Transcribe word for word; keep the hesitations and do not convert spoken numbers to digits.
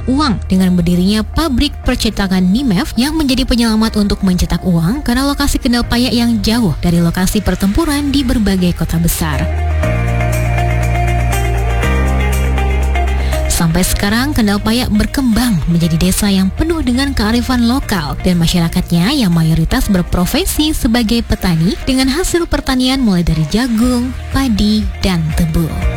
uang dengan berdirinya pabrik percetakan Nimef yang menjadi penyelamat untuk mencetak uang karena lokasi Kendal Payak yang jauh dari lokasi pertempuran di berbagai kota besar. Sampai sekarang, Kendal Payak berkembang menjadi desa yang penuh dengan kearifan lokal dan masyarakatnya yang mayoritas berprofesi sebagai petani dengan hasil pertanian mulai dari jagung, padi, dan tebu.